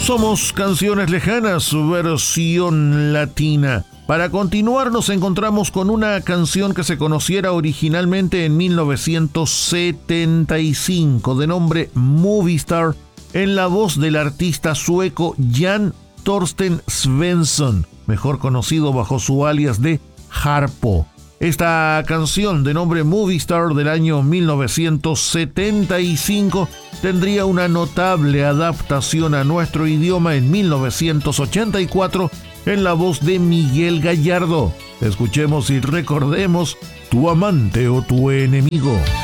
Somos Canciones Lejanas, versión latina. Para continuar nos encontramos con una canción que se conociera originalmente en 1975 de nombre Movie Star, en la voz del artista sueco Jan Torsten Svensson, mejor conocido bajo su alias de Harpo. Esta canción de nombre Movie Star del año 1975 tendría una notable adaptación a nuestro idioma en 1984 en la voz de Miguel Gallardo. Escuchemos y recordemos Tu amante o tu enemigo.